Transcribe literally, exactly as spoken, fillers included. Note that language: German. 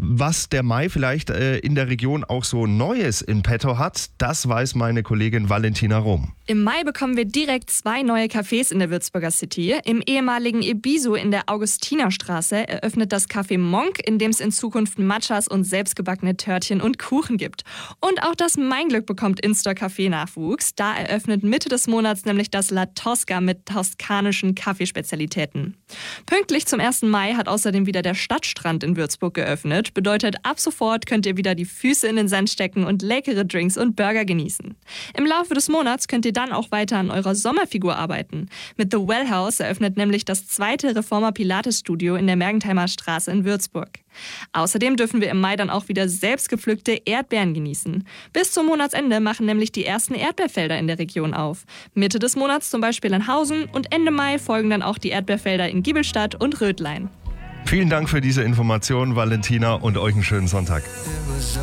was der Mai vielleicht äh, in der Region auch so Neues in petto hat, das weiß meine Kollegin Valentina Rum. Im Mai bekommen wir direkt zwei neue Cafés in der Würzburger City. Im ehemaligen Ebisu in der Augustinerstraße eröffnet das Café Monk, in dem es in Zukunft Matchas und selbstgebackene Törtchen und Kuchen gibt. Und auch das Mein Glück bekommt In-Store-Café-Nachwuchs. Da eröffnet Mitte des Monats nämlich das La Tosca mit toskanischen Kaffeespezialitäten. Pünktlich zum ersten Mai hat außerdem wieder der Stadtstrand in Würzburg geöffnet. Bedeutet, ab sofort könnt ihr wieder die Füße in den Sand stecken und leckere Drinks und Burger genießen. Im Laufe des Monats könnt ihr dann auch weiter an eurer Sommerfigur arbeiten. Mit The Well House eröffnet nämlich das zweite Reformer Pilates Studio in der Mergentheimer Straße in Würzburg. Außerdem dürfen wir im Mai dann auch wieder selbst gepflückte Erdbeeren genießen. Bis zum Monatsende machen nämlich die ersten Erdbeerfelder in der Region auf. Mitte des Monats zum Beispiel in Hausen und Ende Mai folgen dann auch die Erdbeerfelder in Giebelstadt und Rödlein. Vielen Dank für diese Information, Valentina, und euch einen schönen Sonntag.